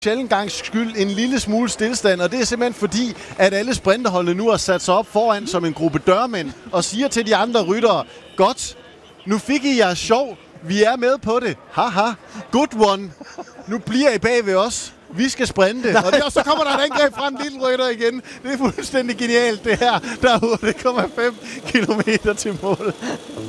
sjældent gangs skyld en lille smule stillestand, og det er simpelthen fordi, at alle sprinterholdene nu har sat sig op foran som en gruppe dørmænd og siger til de andre ryttere, godt, nu fik I jeres sjov, vi er med på det, haha, good one, nu bliver I bag ved os, vi skal sprinte, og så kommer der et angreb fra en lille rytter igen, det er fuldstændig genialt det her, der er 8,5 kilometer til mål.